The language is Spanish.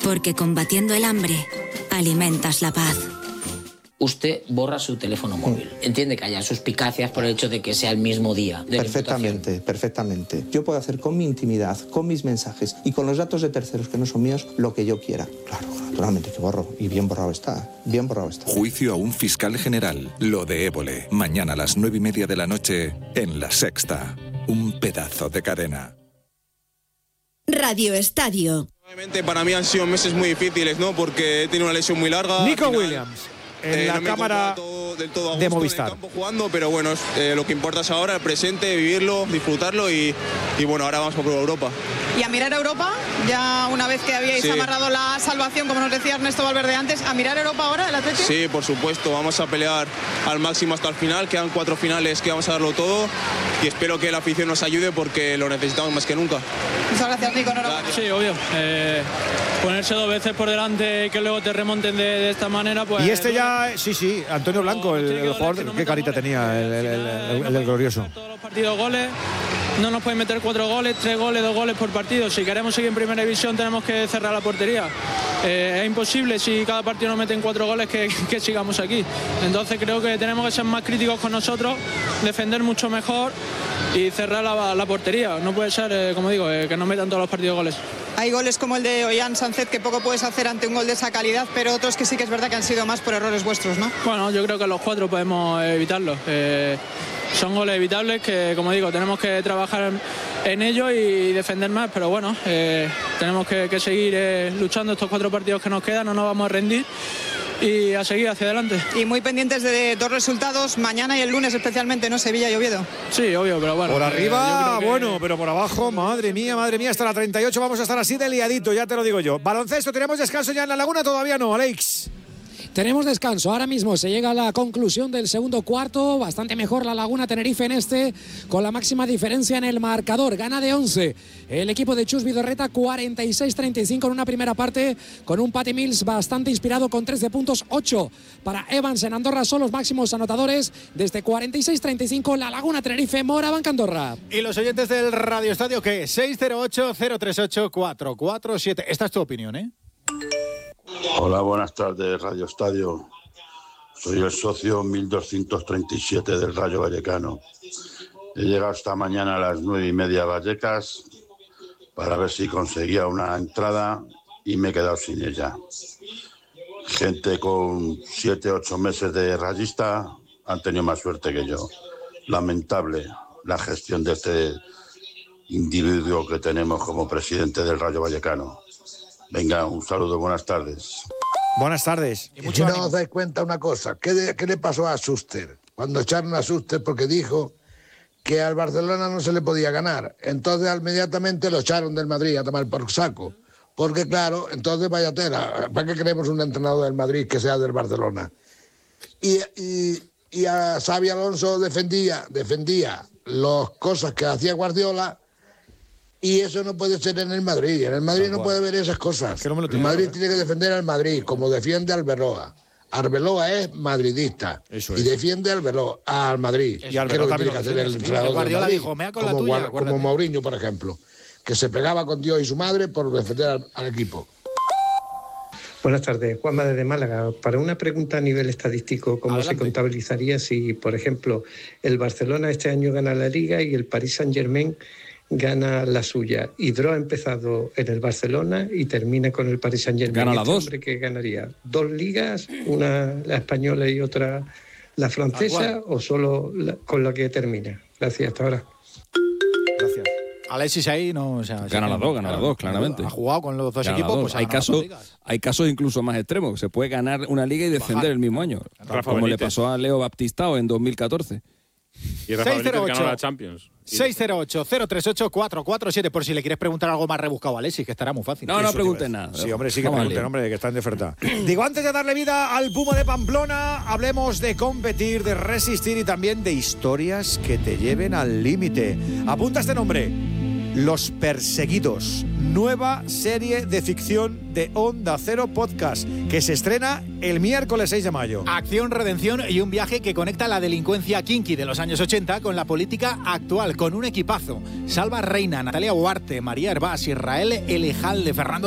Porque combatiendo el hambre, alimentas la paz. Usted borra su teléfono móvil. Entiende que haya suspicacias por el hecho de que sea el mismo día de Perfectamente. Yo puedo hacer con mi intimidad, con mis mensajes y con los datos de terceros que no son míos lo que yo quiera. Claro, naturalmente que borro. Y bien borrado está. Juicio a un fiscal general. Lo de Évole. Mañana a las 9:30 de la noche en La Sexta. Un pedazo de cadena. Radio Estadio. Obviamente para mí han sido meses muy difíciles, ¿no? Porque he tenido una lesión muy larga. Nico Williams. En la cámara del todo a gusto de Movistar. en el campo jugando, pero bueno, lo que importa es ahora el presente, vivirlo, disfrutarlo y bueno, ahora vamos por Europa. Y a mirar a Europa, ya una vez que habíais amarrado la salvación, como nos decía Ernesto Valverde antes, ¿a mirar a Europa ahora el Atlético? Sí, por supuesto, vamos a pelear al máximo hasta el final, quedan 4 finales que vamos a darlo todo y espero que la afición nos ayude porque lo necesitamos más que nunca. Muchas gracias, Nico. Enhorabuena. Sí, obvio. Ponerse 2 veces por delante y que luego te remonten de esta manera, pues... Y este ya, sí, Antonio Blanco, el jugador, qué carita tenía el glorioso. Todos los partidos goles, no nos pueden meter 4 goles, 3 goles, 2 goles por partido. Si queremos seguir en primera división tenemos que cerrar la portería. Es imposible si cada partido nos meten 4 goles que sigamos aquí. Entonces creo que tenemos que ser más críticos con nosotros, defender mucho mejor y cerrar la portería. No puede ser, como digo, que nos metan todos los partidos goles. Hay goles como el de Ollán Sánchez que poco puedes hacer ante un gol de esa calidad, pero otros que sí que es verdad que han sido más por errores vuestros, ¿no? Bueno, yo creo que los 4 podemos evitarlos. Son goles evitables que, como digo, tenemos que trabajar en ello y defender más, pero bueno, tenemos que seguir luchando estos 4 partidos que nos quedan, no nos vamos a rendir y a seguir hacia adelante. Y muy pendientes de 2 resultados, mañana y el lunes especialmente, ¿no? Sevilla y Oviedo. Sí, obvio, pero bueno. Por arriba, bueno, pero por abajo, madre mía, hasta la 38 vamos a estar así de liadito, ya te lo digo yo. Baloncesto, ¿tenemos descanso ya en la Laguna? Todavía no, Alex. Tenemos descanso, ahora mismo se llega a la conclusión del segundo cuarto, bastante mejor la Laguna Tenerife en con la máxima diferencia en el marcador, gana de 11 el equipo de Chus Vidorreta, 46-35 en una primera parte, con un Patty Mills bastante inspirado con 13 puntos, 8 para Evans en Andorra, son los máximos anotadores, desde 46-35 la Laguna Tenerife, Morabanca Andorra. ¿Y los oyentes del Radio Estadio qué? 608-038-447, esta es tu opinión, ¿eh? Hola, buenas tardes, Radio Estadio. Soy el socio 1237 del Rayo Vallecano. He llegado esta mañana a las 9:30 a Vallecas para ver si conseguía una entrada y me he quedado sin ella. Gente con 7-8 meses de rayista han tenido más suerte que yo. Lamentable la gestión de este individuo que tenemos como presidente del Rayo Vallecano. Venga, un saludo, buenas tardes. Buenas tardes. Y si no os dais cuenta una cosa, ¿qué le pasó a Schuster? Cuando echaron a Schuster porque dijo que al Barcelona no se le podía ganar. Entonces inmediatamente lo echaron del Madrid a tomar por saco. Porque claro, entonces vaya tela, ¿para qué queremos un entrenador del Madrid que sea del Barcelona? Y a Xabi Alonso defendía las cosas que hacía Guardiola. Y eso no puede ser en el Madrid. En el Madrid no puede haber esas cosas. El Madrid tiene que defender al Madrid, como defiende Arbeloa. Arbeloa es madridista y defiende al Madrid. Y Arbeloa también tiene que hacer el entrenador del Madrid, dijo, me con la tuya, como Mourinho, por ejemplo, que se pegaba con Dios y su madre por defender al equipo. Buenas tardes, Juanma desde Málaga. Para una pregunta a nivel estadístico, ¿cómo se contabilizaría si, por ejemplo, el Barcelona este año gana la Liga y el Paris Saint-Germain gana la suya? Hidro ha empezado en el Barcelona y termina con el Paris Saint-Germain. Gana las 2. ¿Qué ganaría? ¿2 ligas? ¿Una la española y otra la francesa? ¿O solo con la que termina? Gracias, hasta ahora. Gracias. Alexis ahí no... O sea, gana las 2, claramente. Ha jugado con los dos equipos. Pues hay casos incluso más extremos. Se puede ganar una liga y descender el mismo año. Como le pasó a Leo Baptistao en 2014. Y Rafa Benítez ganó la Champions. 608-038-447, por si le quieres preguntar algo más rebuscado a Alexis, que estará muy fácil. No preguntes nada. Sí, hombre, sí que pregunten, hombre, que están de oferta. Digo, antes de darle vida al Puma de Pamplona, hablemos de competir, de resistir y también de historias que te lleven al límite. Apunta este nombre: Los Perseguidos, nueva serie de ficción de Onda Cero Podcast, que se estrena el miércoles 6 de mayo. Acción, redención y un viaje que conecta la delincuencia kinky de los años 80 con la política actual, con un equipazo. Salva Reina, Natalia Huarte, María Hervás, Israel Elejalde, Fernando